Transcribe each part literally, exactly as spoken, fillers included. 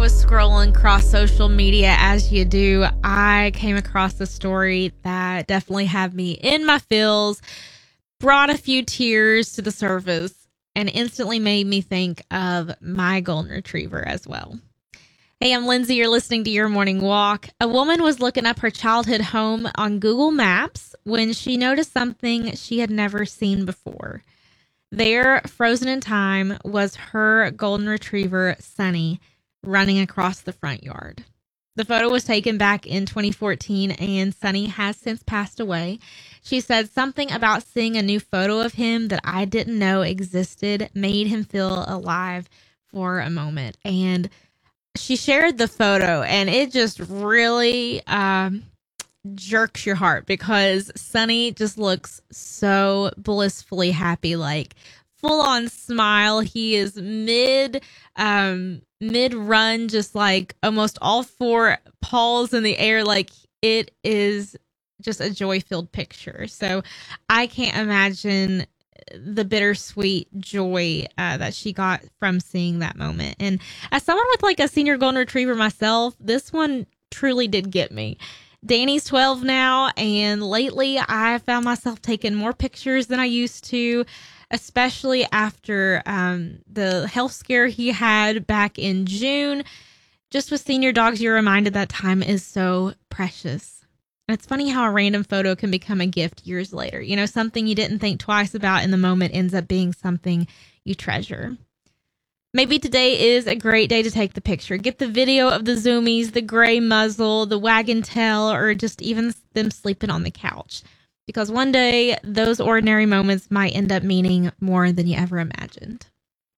was scrolling across social media, as you do, I came across a story that definitely had me in my feels, brought a few tears to the surface, and instantly made me think of my golden retriever as well. Hey, I'm Lindsay. You're listening to Your Morning Walk. A woman was looking up her childhood home on Google Maps when she noticed something she had never seen before. There, frozen in time, was her golden retriever, Sunny, running across the front yard. The photo was taken back in twenty fourteen, and Sunny has since passed away. She said something about seeing a new photo of him that I didn't know existed made him feel alive for a moment. And she shared the photo, and it just really um, jerks your heart because Sunny just looks so blissfully happy, like full on smile. He is mid um, mid run, just like almost all four paws in the air. Like it is just a joy filled picture. So I can't imagine the bittersweet joy uh, that she got from seeing that moment. And as someone with like a senior golden retriever myself, this one truly did get me. Danny's twelve now, and lately I found myself taking more pictures than I used to, especially after um, the health scare he had back in June. Just with senior dogs, you're reminded that time is so precious. And it's funny how a random photo can become a gift years later. You know, something you didn't think twice about in the moment ends up being something you treasure. Maybe today is a great day to take the picture. Get the video of the zoomies, the gray muzzle, the wagging tail, or just even them sleeping on the couch. Because one day, those ordinary moments might end up meaning more than you ever imagined.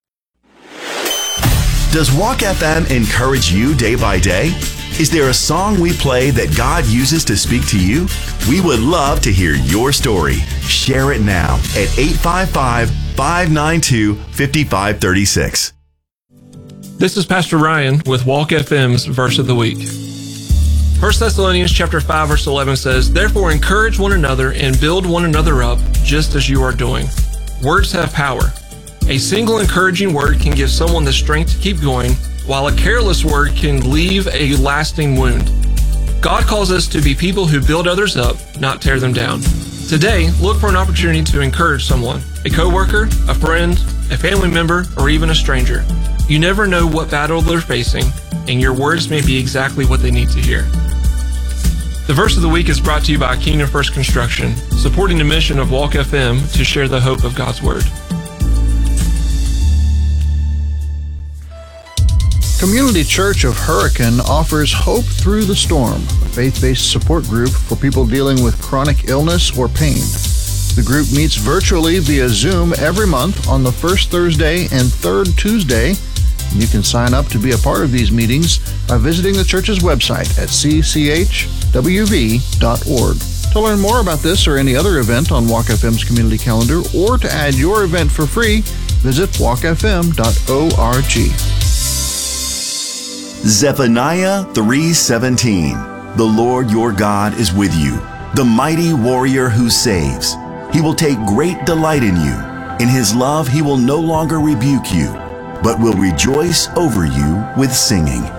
Does Walk F M encourage you day by day? Is there a song we play that God uses to speak to you? We would love to hear your story. Share it now at eight five five, five nine two, five five three six. This is Pastor Ryan with Walk F M's Verse of the Week. First Thessalonians chapter five, verse eleven says, "Therefore encourage one another and build one another up, just as you are doing." Words have power. A single encouraging word can give someone the strength to keep going, while a careless word can leave a lasting wound. God calls us to be people who build others up, not tear them down. Today, look for an opportunity to encourage someone, a coworker, a friend, a family member, or even a stranger. You never know what battle they're facing, and your words may be exactly what they need to hear. The verse of the week is brought to you by Kingdom First Construction, supporting the mission of Walk F M to share the hope of God's Word. Community Church of Hurricane offers Hope Through the Storm, a faith-based support group for people dealing with chronic illness or pain. The group meets virtually via Zoom every month on the first Thursday and third Tuesday. You can sign up to be a part of these meetings by visiting the church's website at c c h w v dot org. To learn more about this or any other event on Walk F M's community calendar, or to add your event for free, visit walk f m dot org. Zephaniah three seventeen. The Lord your God is with you, the mighty warrior who saves. He will take great delight in you. In his love he will no longer rebuke you, but will rejoice over you with singing.